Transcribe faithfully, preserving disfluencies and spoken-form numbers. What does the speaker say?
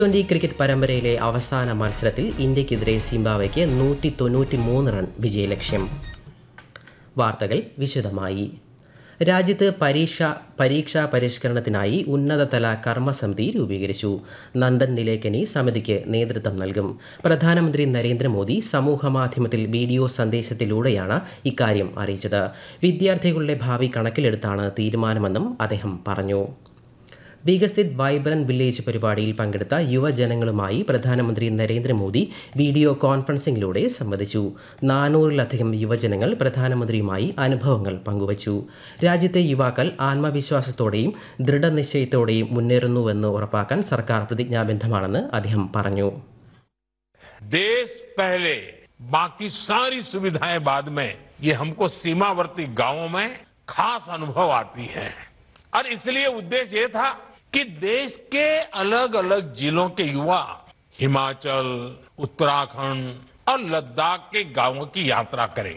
Twenty cricket പരമ്പരയിലെ അവസാന മത്സരത്തിൽ ഇന്ത്യക്കെതിരെ സിംബാബ്വെക്ക് നൂറ്റി തൊണ്ണൂറ്റി മൂന്ന് റൺ വിജയലക്ഷ്യം. വാർത്തകൾ വിശദമായി. രാജ്യത്ത് പരീക്ഷ പരീക്ഷാ പരിഷ്കരണത്തിനായി ഉന്നതതല കർമ്മസമിതി രൂപീകരിച്ചു. നന്ദൻ നിലേക്കനി സമിതിക്ക് നേതൃത്വം നൽകും. പ്രധാനമന്ത്രി നരേന്ദ്രമോദി സമൂഹമാധ്യമത്തിൽ വീഡിയോ സന്ദേശത്തിലൂടെയാണ് ഇക്കാര്യം അറിയിച്ചത്. വിദ്യാർത്ഥികളുടെ ഭാവി കണക്കിലെടുത്താണ് തീരുമാനമെന്നും അദ്ദേഹം പറഞ്ഞു. വികസിത് വൈബ്രന്റ് വില്ലേജ് പരിപാടിയിൽ പങ്കെടുത്ത യുവജനങ്ങളുമായി പ്രധാനമന്ത്രി നരേന്ദ്രമോദി വീഡിയോ കോൺഫറൻസിംഗിലൂടെ സംവദിച്ചു. നാനൂറിലധികം യുവജനങ്ങൾ പ്രധാനമന്ത്രിയുമായി അനുഭവങ്ങൾ പങ്കുവച്ചു. രാജ്യത്തെ യുവാക്കൾ ആത്മവിശ്വാസത്തോടെയും ദൃഢനിശ്ചയത്തോടെയും മുന്നേറുന്നുവെന്ന് ഉറപ്പാക്കാൻ സർക്കാർ പ്രതിജ്ഞാബദ്ധമാണെന്ന് അദ്ദേഹം പറഞ്ഞു. देश पहले बाकी सारी सुविधाएं बाद में, ये हमको सीमावर्ती गांवों में खास अनुभव आती है और इसलिए उद्देश्य ये था कि देश के अलग अलग जिलों के युवा हिमाचल, उत्तराखंड और लद्दाख के गांवों की यात्रा करें.